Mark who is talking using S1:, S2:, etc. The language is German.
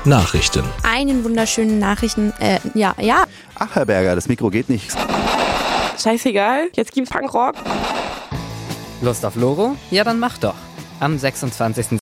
S1: Nachrichten.
S2: Einen wunderschönen Nachrichten, ja.
S3: Ach, Herr Berger, das Mikro geht nicht.
S4: Scheißegal, jetzt gibt's Punkrock.
S5: Lust auf Loro? Ja, dann mach doch. Am 26.